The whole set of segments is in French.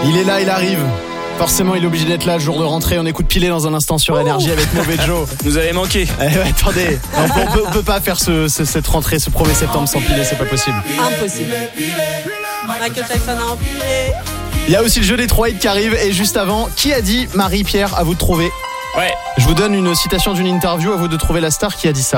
Il est là, il arrive. Forcément, il est obligé d'être là, jour de rentrée. On écoute Pilé dans un instant sur Énergie avec Mauvais Joe. Nous avait manqué. Attendez, on peut pas faire cette rentrée, ce 1er septembre sans Pilé, c'est pas possible. Impossible. Michael Jackson a empilé. Il y a aussi le jeu des 3 hits qui arrive. Et juste avant, qui a dit Marie-Pierre, à vous de trouver? Ouais. Je vous donne une citation d'une interview, à vous de trouver la star qui a dit ça.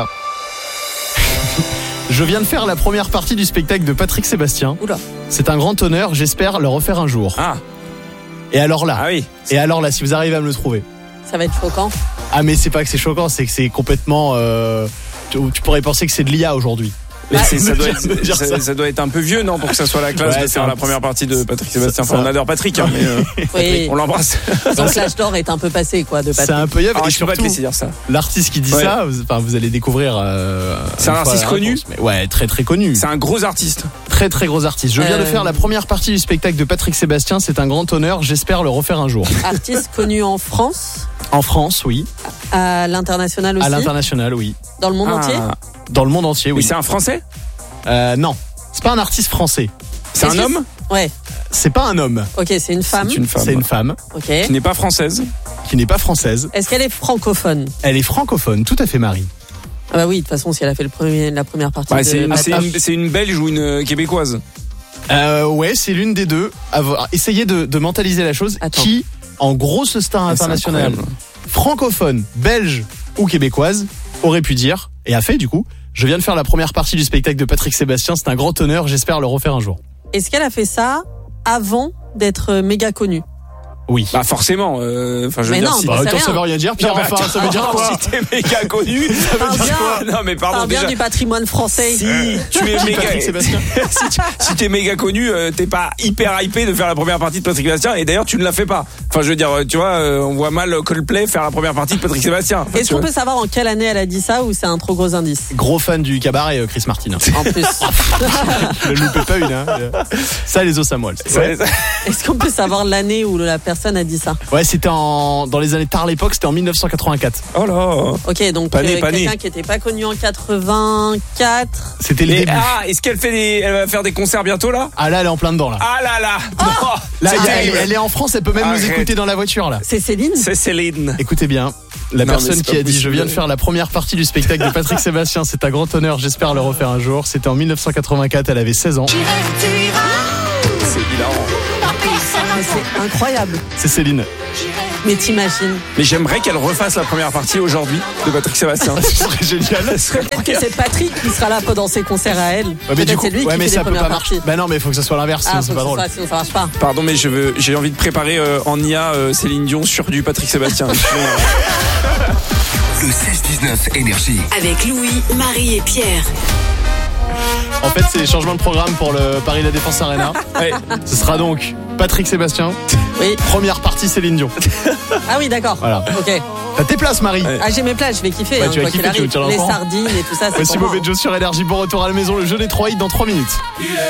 Je viens de faire la première partie du spectacle de Patrick Sébastien. Oula. C'est un grand honneur, j'espère le refaire un jour. Ah. Et alors là, Oui. Et alors là, si vous arrivez à me le trouver. Ça va être choquant. Ah mais c'est pas que c'est choquant, c'est que c'est complètement... tu pourrais penser que c'est de l'IA aujourd'hui. Mais ça doit être un peu vieux, non, pour que ça soit la classe de faire la première partie de Patrick Sébastien. Enfin, on adore Patrick, hein, mais Oui. on l'embrasse. Donc l'âge d'or est un peu passé, quoi, de Patrick. C'est un peu yeux. Alors, Et je peux pas te surtout, laisser dire ça. l'artiste qui dit ça, vous allez découvrir... c'est un artiste connu. Mais ouais, très très connu. C'est un gros artiste. Très très gros artiste. Je viens de faire la première partie du spectacle de Patrick Sébastien. C'est un grand honneur, j'espère le refaire un jour. Artiste connu en France, En France, oui. à l'international aussi. À l'international, oui. Dans le monde entier. Dans le monde entier, oui. Oui, c'est un Français. Non, c'est pas un artiste français. C'est un homme Ouais. C'est pas un homme. Ok, c'est une femme. C'est une femme. C'est une femme Ok. Qui n'est pas française. qui n'est pas française. Est-ce qu'elle est francophone? Elle est francophone, tout à fait, Marie. Ah bah oui, de toute façon, si elle a fait la première partie Bah, de... c'est une Belge ou une Québécoise. Ouais, c'est l'une des deux. Essayez de mentaliser la chose. Attends. Qui, en grosse star internationale, francophone, belge ou québécoise, aurait pu dire, et a fait du coup, je viens de faire la première partie du spectacle de Patrick Sébastien, c'est un grand honneur, j'espère le refaire un jour. Est-ce qu'elle a fait ça avant d'être méga connue? Oui. Bah forcément. Enfin, je veux Mais dire. non, Si... bah, Attends, ça veut rien dire, Pierre, Non, mais enfin, ça veut dire quoi? Si t'es méga connu, ça veut dire quoi? Non, mais pardon. Parle bien déjà. du patrimoine français. Si tu es méga, Patrick Sébastien. si t'es méga connu, t'es pas hyper hypé de faire la première partie de Patrick Sébastien. Et d'ailleurs, tu ne la fais pas. Enfin, je veux dire, tu vois, on voit mal Coldplay faire la première partie de Patrick Sébastien. Enfin, Est-ce qu'on peut savoir en quelle année elle a dit ça ou c'est un trop gros indice? Gros fan du cabaret, Chris Martin. En plus. Ne loupez pas une, hein. Ça, les os à moelle. Est-ce qu'on peut savoir l'année où la personne a dit ça? Ouais, c'était dans les années tard l'époque, c'était en 1984. Oh là. Ok, donc Pas né. quelqu'un qui était pas connu en 84. C'était le début. Est-ce qu'elle elle va faire des concerts bientôt là? Ah là, elle est en plein dedans là. Ah là là. Non. Là, C'est elle est en France, elle peut même Arrête. nous écouter dans la voiture là. C'est Céline? C'est Céline. Écoutez bien, la Non, personne mais c'est qui pas a dit je possible. viens de faire la première partie du spectacle de Patrick Sébastien, c'est un grand honneur, j'espère le refaire un jour. C'était en 1984, elle avait 16 ans. C'est hilarant. Mais c'est incroyable. C'est Céline. Mais t'imagines? Mais j'aimerais qu'elle refasse la première partie aujourd'hui de Patrick Sébastien. Ce serait génial. Peut-être que c'est Patrick qui sera là pendant ses concerts à elle. Ouais, mais Peut-être du coup, c'est lui qui ouais, mais fait ça les peut premières pas marcher. parties. Bah non, mais il faut que ça soit l'inverse, sinon c'est pas drôle. Sinon ça marche pas. Pardon, mais j'ai envie de préparer en IA Céline Dion sur du Patrick Sébastien. Le 16-19 Énergie. Avec Louis, Marie et Pierre. En fait, c'est les changements de programme pour le Paris La Défense Arena. Ouais. Ce sera donc Patrick Sébastien. Oui. Première partie Céline Dion. Ah oui, d'accord. Voilà. Ok. T'as tes places, Marie. Ouais. Ah, j'ai mes plages, je vais kiffer. Ouais, hein, tu vas quoi qu'il kiffer, tu arrive. tiens Les l'enfant. sardines et tout ça, c'est Voici pour moi. Mauvais Joe sur Énergie. Bon retour à la maison. Le jeu des 3 hits dans 3 minutes.